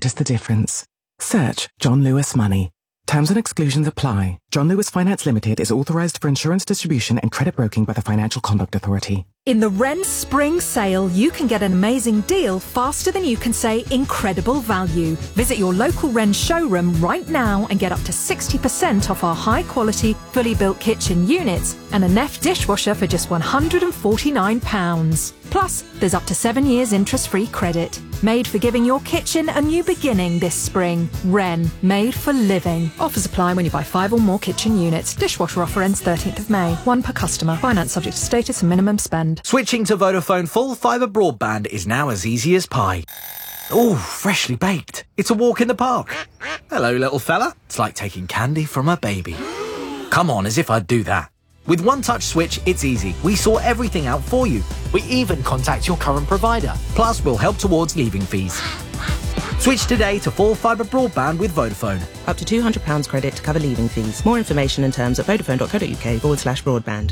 notice the difference. Search John Lewis Money. Terms and exclusions apply. John Lewis Finance Limited is authorised for insurance distribution and credit broking by the Financial Conduct Authority. In the Wren Spring Sale, you can get an amazing deal faster than you can say incredible value. Visit your local Wren showroom right now and get up to 60% off our high-quality, fully built kitchen units and a Neff dishwasher for just £149. Plus, there's up to 7 years interest-free credit. Made for giving your kitchen a new beginning this spring. Wren, made for living. Offers apply when you buy 5 or more kitchen units. Dishwasher offer ends 13th of May. 1 per customer. Finance subject to status and minimum spend. Switching to Vodafone full fibre broadband is now as easy as pie. Oh, freshly baked. It's a walk in the park. Hello, little fella. It's like taking candy from a baby. Come on, as if I'd do that. With One Touch Switch, it's easy. We sort everything out for you. We even contact your current provider. Plus, we'll help towards leaving fees. Switch today to full fibre broadband with Vodafone. Up to £200 credit to cover leaving fees. More information and terms at vodafone.co.uk/broadband.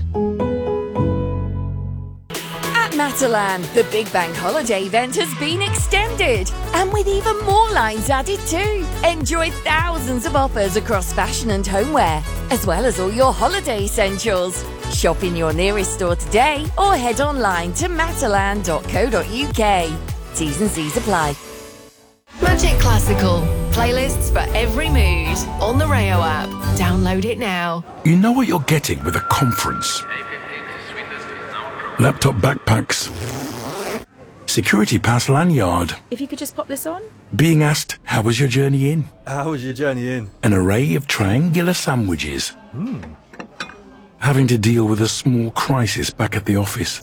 Matalan, the Big Bank Holiday event has been extended, and with even more lines added too. Enjoy thousands of offers across fashion and homeware, as well as all your holiday essentials. Shop in your nearest store today or head online to matalan.co.uk. T's and C's apply. Magic Classical. Playlists for every mood. On the Rayo app. Download it now. You know what you're getting with a conference. Laptop backpacks. Security pass lanyard. If you could just pop this on. Being asked, how was your journey in? How was your journey in? An array of triangular sandwiches. Having to deal with a small crisis back at the office.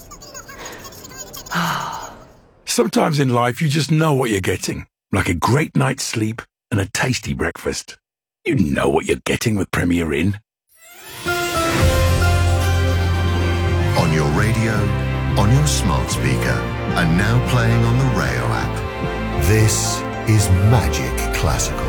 Sometimes in life you just know what you're getting. Like a great night's sleep and a tasty breakfast. You know what you're getting with Premier Inn. On your radio, on your smart speaker, and now playing on the Rayo app. This is Magic Classical.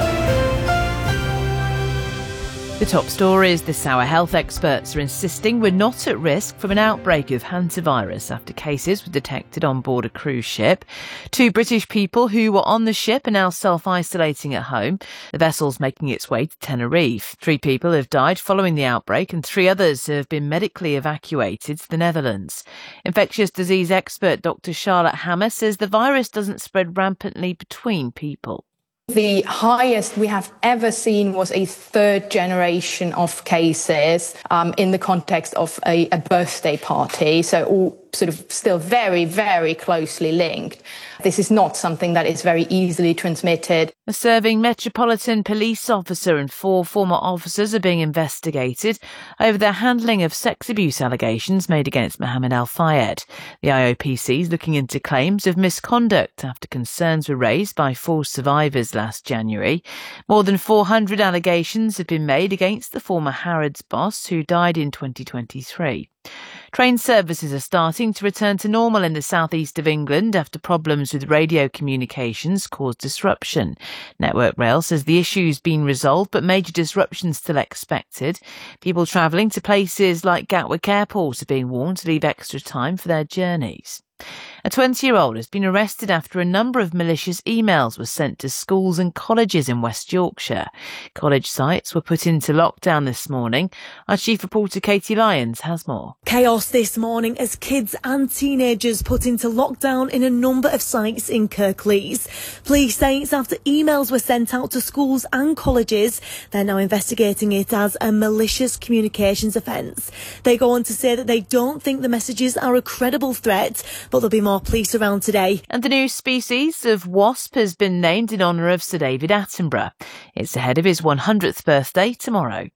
The top stories this hour. Health experts are insisting we're not at risk from an outbreak of hantavirus after cases were detected on board a cruise ship. 2 British people who were on the ship are now self-isolating at home. The vessel's making its way to Tenerife. 3 people have died following the outbreak and 3 others have been medically evacuated to the Netherlands. Infectious disease expert Dr. Charlotte Hammer says the virus doesn't spread rampantly between people. The highest we have ever seen was a 3rd generation of cases in the context of a birthday party. So all sort of still very, very closely linked. This is not something that is very easily transmitted. A serving Metropolitan Police officer and 4 former officers are being investigated over their handling of sex abuse allegations made against Mohammed Al-Fayed. The IOPC is looking into claims of misconduct after concerns were raised by 4 survivors last January. More than 400 allegations have been made against the former Harrods boss who died in 2023. Train services are starting to return to normal in the southeast of England after problems with radio communications caused disruption. Network Rail says the issue's been resolved, but major disruptions still expected. People travelling to places like Gatwick Airport are being warned to leave extra time for their journeys. A 20-year-old has been arrested after a number of malicious emails were sent to schools and colleges in West Yorkshire. College sites were put into lockdown this morning. Our chief reporter Katie Lyons has more. Chaos this morning as kids and teenagers put into lockdown in a number of sites in Kirklees. Police say it's after emails were sent out to schools and colleges. They're now investigating it as a malicious communications offence. They go on to say that they don't think the messages are a credible threat, but there'll be more police around today. And the new species of wasp has been named in honour of Sir David Attenborough. It's ahead of his 100th birthday tomorrow.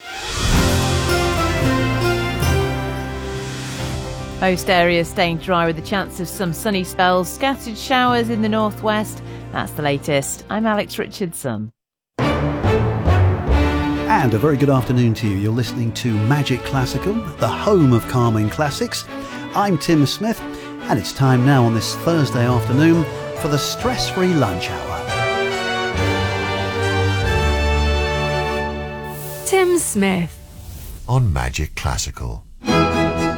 Most areas staying dry with a chance of some sunny spells, scattered showers in the northwest. That's the latest. I'm Alex Richardson. And a very good afternoon to you. You're listening to Magic Classical, the home of calming classics. I'm Tim Smith. And it's time now on this Thursday afternoon for the stress-free lunch hour. Tim Smith. On Magic Classical.